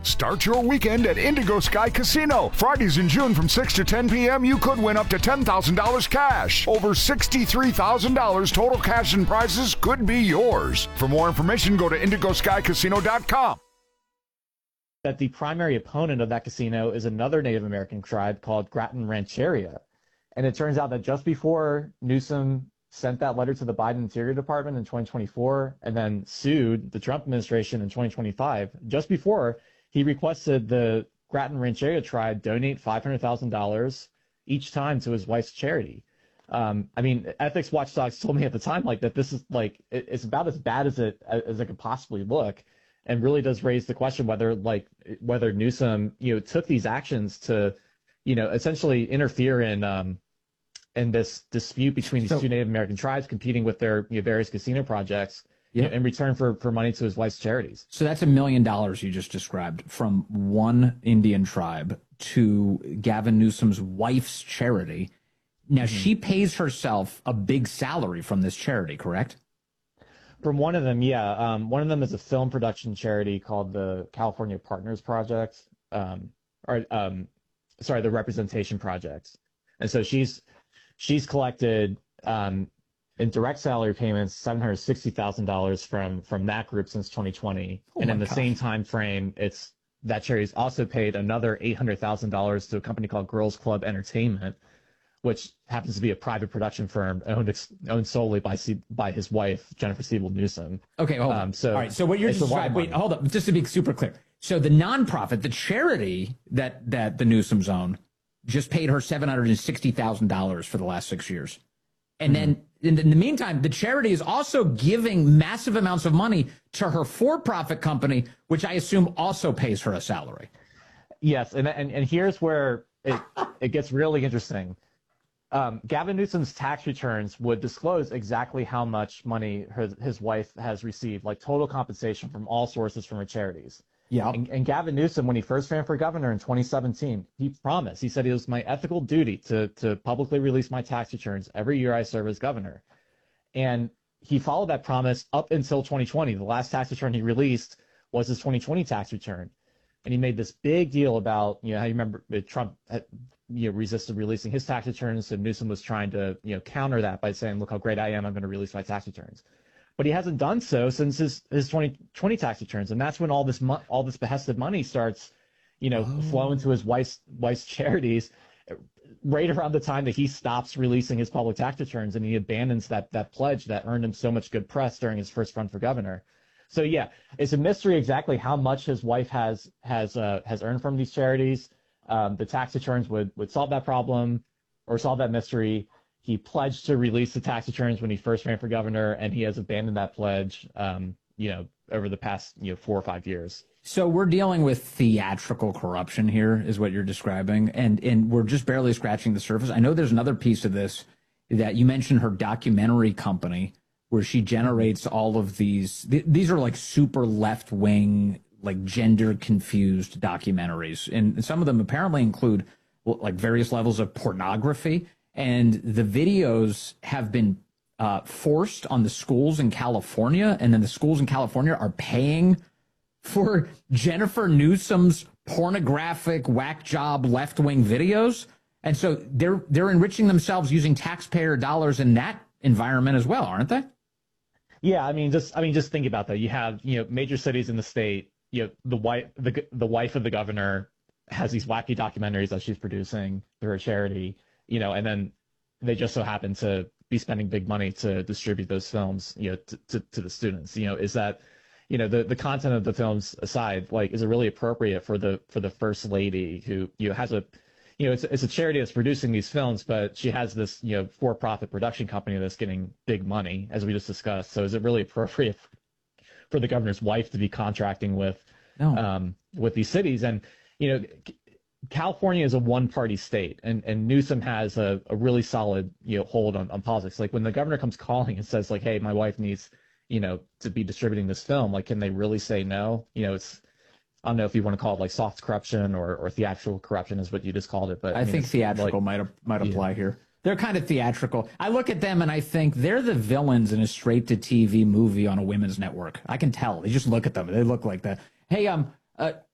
Start your weekend at Indigo Sky Casino. Fridays in June from 6 to 10 p.m., you could win up to $10,000 cash. Over $63,000 total cash and prizes could be yours. For more information, go to indigoskycasino.com. That the primary opponent of that casino is another Native American tribe called Grattan Rancheria. And it turns out that just before Newsom sent that letter to the Biden Interior Department in 2024 and then sued the Trump administration in 2025, just before, he requested the Grattan Rancheria tribe donate $500,000 each time to his wife's charity. I mean, ethics watchdogs told me at the time like that this is like it's about as bad as it could possibly look, and really does raise the question whether Newsom took these actions to essentially interfere in this dispute between these two Native American tribes competing with their various casino projects. In return for money to his wife's charities. So that's $1 million you just described from one Indian tribe to Gavin Newsom's wife's charity. Now, she pays herself a big salary from this charity, correct? From one of them, yeah. One of them is a film production charity called the California Partners Project, the Representation Project. And so she's collected in direct salary payments, $760,000 from that group since 2020. And in the same time frame, that charity's also paid another $800,000 to a company called Girls Club Entertainment, which happens to be a private production firm owned solely by his wife, Jennifer Siebel Newsom. Okay, hold on. All right, so what you're describing, wait, hold up, just to be super clear. So the nonprofit, the charity that the Newsoms own, just paid her $760,000 for the last 6 years. And then in the meantime, the charity is also giving massive amounts of money to her for-profit company, which I assume also pays her a salary. Yes, and here's where it gets really interesting. Gavin Newsom's tax returns would disclose exactly how much money his wife has received, like total compensation from all sources from her charities. Yeah. And Gavin Newsom, when he first ran for governor in 2017, he said it was my ethical duty to publicly release my tax returns every year I serve as governor. And he followed that promise up until 2020. The last tax return he released was his 2020 tax return. And he made this big deal about, how you remember Trump had, resisted releasing his tax returns, and Newsom was trying to, counter that by saying, look how great I am, I'm going to release my tax returns. But he hasn't done so since his 2020 tax returns, and that's when all this behested money starts, flowing to his wife's charities, right around the time that he stops releasing his public tax returns, and he abandons that pledge that earned him so much good press during his first run for governor. So yeah, it's a mystery exactly how much his wife has earned from these charities. The tax returns would solve that problem or solve that mystery. He pledged to release the tax returns when he first ran for governor, and he has abandoned that pledge, over the past, 4 or 5 years. So we're dealing with theatrical corruption here, is what you're describing, and we're just barely scratching the surface. I know there's another piece of this that you mentioned, her documentary company, where she generates all of these are like super left-wing, like gender-confused documentaries, and some of them apparently include like various levels of pornography. And the videos have been forced on the schools in California, and then the schools in California are paying for Jennifer Newsom's pornographic whack job left-wing videos. And so they're enriching themselves using taxpayer dollars in that environment as well, aren't they? Yeah, just think about that. You have, major cities in the state, the wife of the governor has these wacky documentaries that she's producing through her charity. And then they just so happen to be spending big money to distribute those films, to the students. Is that, the content of the films aside, like, is it really appropriate for the first lady who, has a, it's a charity that's producing these films, but she has this, for-profit production company that's getting big money, as we just discussed. So is it really appropriate for the governor's wife to be contracting with these cities? And, California is a one-party state, and Newsom has a really solid, hold on politics. Like, when the governor comes calling and says, like, hey, my wife needs, to be distributing this film, like, can they really say no? It's, I don't know if you want to call it like soft corruption or theatrical corruption is what you just called it. But I think theatrical might apply here. They're kind of theatrical. I look at them and I think they're the villains in a straight-to-TV movie on a women's network. I can tell. You just look at them. They look like that. Hey,